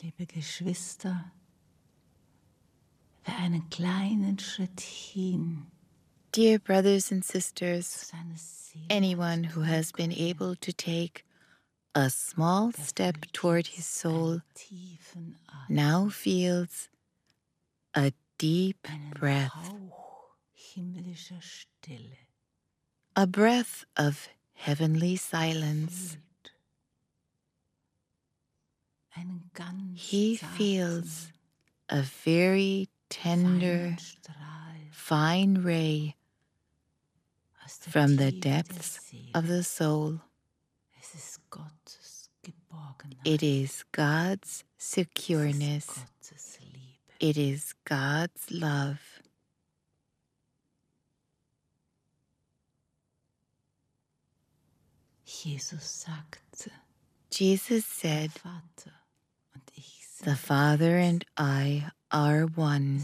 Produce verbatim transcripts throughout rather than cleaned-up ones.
Liebe Geschwister, wer einen kleinen Schritt hin, Dear brothers and sisters, anyone who has been able to take a small step toward his soul now feels a deep breath, a breath of heavenly silence. He feels a very tender, fine ray from the depths of the soul. It is God's secureness. It is God's love. Jesus said, "The Father and I are one."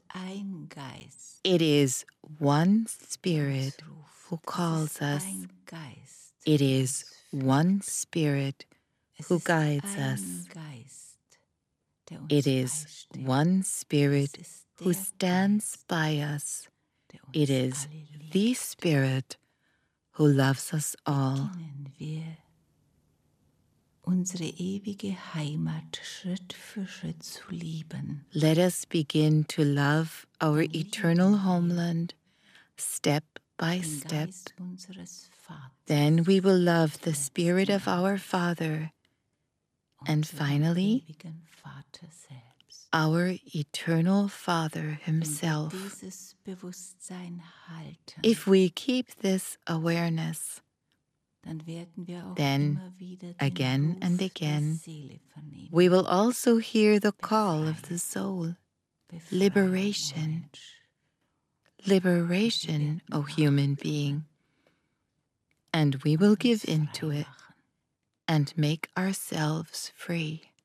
It is one Spirit who calls us. It is one Spirit who guides us. It is one Spirit who stands by us. It is the Spirit who loves us all. Unsere ewige Heimat Schritt für Schritt zu lieben. Let us begin to love our eternal homeland step by step. Then we will love the Spirit of our Father, and finally, our eternal Father Himself. If we keep this awareness, then again and again, we will also hear the call of the soul. Liberation. Liberation, O human being. And we will give into it and make ourselves free.